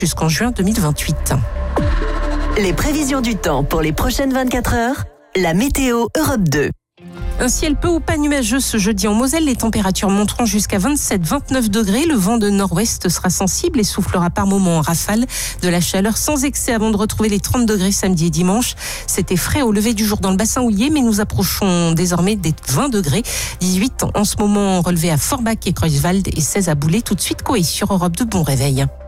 jusqu'en juin 2028. Les prévisions du temps pour les prochaines 24 heures, la météo Europe 2. Un ciel peu ou pas nuageux ce jeudi en Moselle. Les températures monteront jusqu'à 27-29 degrés. Le vent de nord-ouest sera sensible et soufflera par moments en rafale. De la chaleur sans excès avant de retrouver les 30 degrés samedi et dimanche. C'était frais au lever du jour dans le bassin houillé, mais nous approchons désormais des 20 degrés. 18 en ce moment relevés à Forbach et Creuswald et 16 à Boulay. Tout de suite, Coé sur Europe 2. Bon réveil.